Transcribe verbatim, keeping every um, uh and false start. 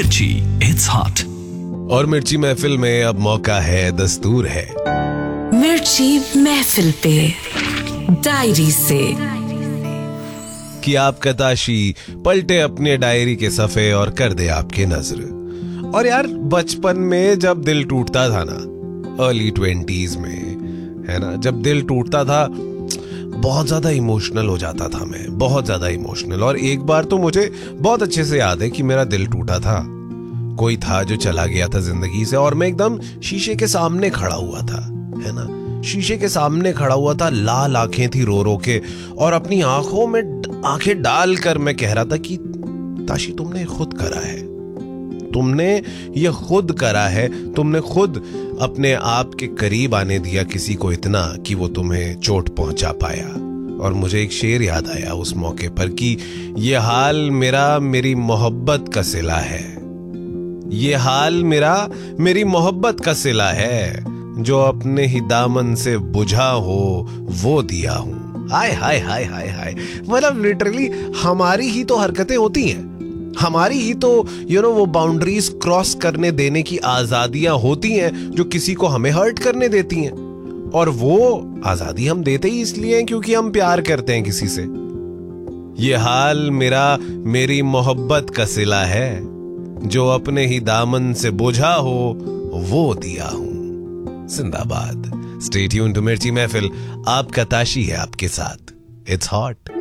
मिर्ची, it's hot. और मिर्ची महफिल में अब मौका है, दस्तूर है मिर्ची महफिल पे डायरी से कि आपका ताशी पलटे अपने डायरी के सफे और कर दे आपके नजर। और यार बचपन में जब दिल टूटता था ना, अर्ली ट्वेंटीज में, है ना, जब दिल टूटता था बहुत ज्यादा इमोशनल हो जाता था मैं, बहुत ज्यादा इमोशनल। और एक बार तो मुझे बहुत अच्छे से याद है कि मेरा दिल टूटा था। कोई था जो चला गया था जिंदगी से और मैं एकदम शीशे के सामने खड़ा हुआ था, है ना, शीशे के सामने खड़ा हुआ था, लाल आंखें थी रो रो के, और अपनी आंखों में आंखें डालकर मैं कह रहा था कि ताशी तुमने खुद करा है, तुमने ये खुद करा है, तुमने खुद अपने आप के करीब आने दिया किसी को इतना कि वो तुम्हें चोट पहुंचा पाया। और मुझे एक शेर याद आया उस मौके पर कि ये हाल मेरा मेरी मोहब्बत का सिला है, ये हाल मेरा मेरी मोहब्बत का सिला है, जो अपने ही दामन से बुझा हो वो दिया हूं। हाय हाय हाय हाय हाय, मतलब लिटरली हमारी ही तो हरकतें होती हैं, हमारी ही तो यू नो वो बाउंड्रीज क्रॉस करने देने की आजादियां होती हैं जो किसी को हमें हर्ट करने देती हैं। और वो आजादी हम देते ही इसलिए हैं क्योंकि हम प्यार करते हैं किसी से। ये हाल मेरा मेरी मोहब्बत का सिला है, जो अपने ही दामन से बुझा हो वो दिया हूं। जिंदाबाद। स्टे ट्यून्ड टू मिर्ची महफिल, आपका ताशी है आपके साथ। It's hot.